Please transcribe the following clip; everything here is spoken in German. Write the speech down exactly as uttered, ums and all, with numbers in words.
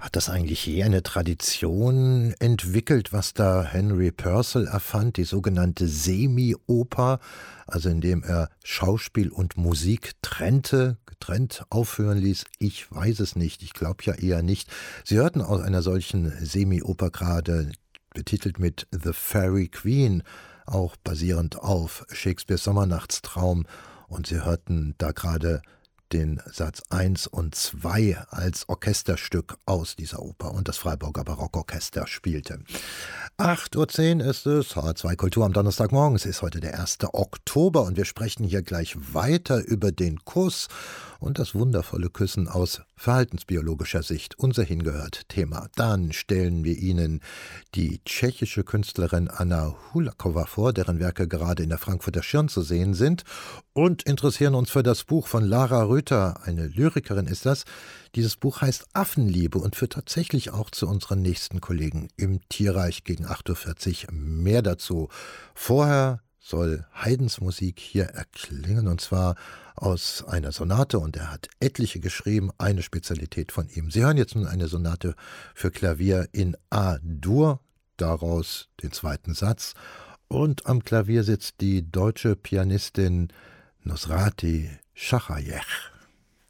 Hat das eigentlich je eine Tradition entwickelt, was da Henry Purcell erfand, die sogenannte Semi-Oper, also indem er Schauspiel und Musik trennte, getrennt aufführen ließ? Ich weiß es nicht, ich glaube ja eher nicht. Sie hörten aus einer solchen Semi-Oper gerade, betitelt mit The Fairy Queen, auch basierend auf Shakespeares Sommernachtstraum, und Sie hörten da gerade den Satz eins und zwei als Orchesterstück aus dieser Oper, und das Freiburger Barockorchester spielte. acht Uhr zehn ist es, H zwei Kultur am Donnerstagmorgen. Es ist heute der erste Oktober und wir sprechen hier gleich weiter über den Kuss und das wundervolle Küssen aus verhaltensbiologischer Sicht. Unser hingehört Thema. Dann stellen wir Ihnen die tschechische Künstlerin Anna Hulaková vor, deren Werke gerade in der Frankfurter Schirn zu sehen sind, und interessieren uns für das Buch von Lara Rüther, eine Lyrikerin ist das. Dieses Buch heißt Affenliebe und führt tatsächlich auch zu unseren nächsten Kollegen im Tierreich gegen acht Uhr vierzig. Mehr dazu. Vorher soll Haydns Musik hier erklingen, und zwar aus einer Sonate, und er hat etliche geschrieben, eine Spezialität von ihm. Sie hören jetzt nun eine Sonate für Klavier in A-Dur, daraus den zweiten Satz, und am Klavier sitzt die deutsche Pianistin Nusrati Schachajech.